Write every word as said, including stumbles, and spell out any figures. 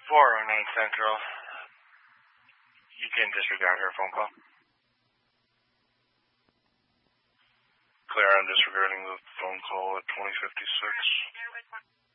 four oh nine Central. You can disregard her phone call. Claire, I'm disregarding the phone call at twenty fifty-six.